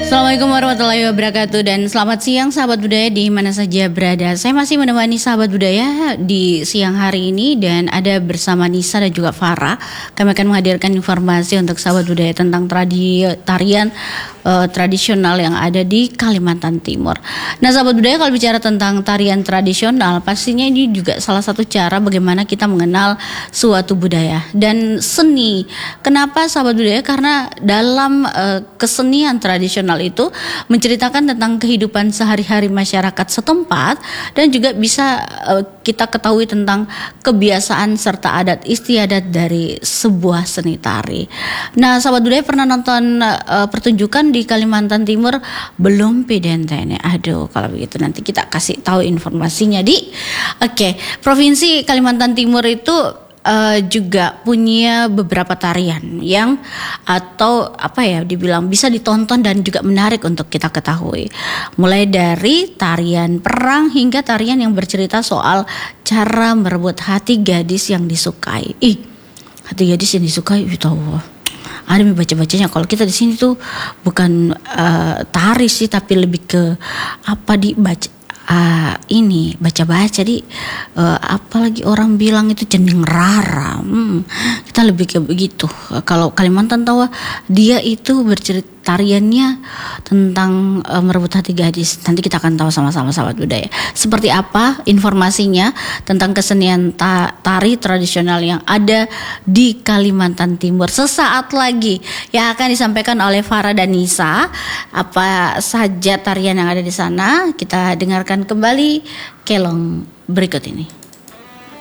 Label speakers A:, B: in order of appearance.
A: Assalamualaikum warahmatullahi wabarakatuh dan selamat siang sahabat budaya di mana saja berada. Saya masih menemani sahabat budaya di siang hari ini dan ada bersama Nisa dan juga Farah. Kami akan menghadirkan informasi untuk sahabat budaya tentang tarian tradisional yang ada di Kalimantan Timur. Nah sahabat budaya, kalau bicara tentang tarian tradisional, pastinya ini juga salah satu cara bagaimana kita mengenal suatu budaya dan seni. Kenapa sahabat budaya? Karena dalam kesenian tradisional itu menceritakan tentang kehidupan sehari-hari masyarakat setempat dan juga bisa kita ketahui tentang kebiasaan serta adat istiadat dari sebuah seni tari. Nah sahabat budaya, pernah nonton pertunjukan di Kalimantan Timur? Belum pidentene. Aduh, kalau begitu nanti kita kasih tahu informasinya di Provinsi Kalimantan Timur itu juga punya beberapa tarian yang dibilang bisa ditonton dan juga menarik untuk kita ketahui. Mulai dari tarian perang hingga tarian yang bercerita soal cara merebut hati gadis yang disukai. Hati gadis yang disukai itu ada baca-bacanya. Kalau kita di sini tuh bukan tari sih, tapi lebih ke dibaca. Baca-baca apalagi orang bilang itu cenderung rara. Kita lebih ke begitu. Kalau Kalimantan tahu dia itu bercerita tariannya tentang merebut hati gadis. Nanti kita akan tahu sama-sama sahabat budaya. Seperti apa informasinya tentang kesenian tari tradisional yang ada di Kalimantan Timur sesaat lagi yang akan disampaikan oleh Farah dan Nisa. Apa saja tarian yang ada di sana? Kita dengarkan kembali kelong berikut ini.